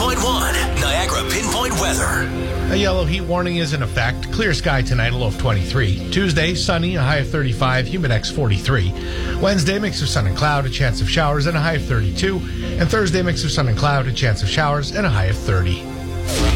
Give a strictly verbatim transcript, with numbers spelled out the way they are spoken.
point one, Niagara Pinpoint Weather. A yellow heat warning is in effect. Clear sky tonight, a low of twenty-three. Tuesday, sunny, a high of thirty-five, humidex forty-three. Wednesday, mix of sun and cloud, a chance of showers, and a high of thirty-two. And Thursday, mix of sun and cloud, a chance of showers, and a high of thirty.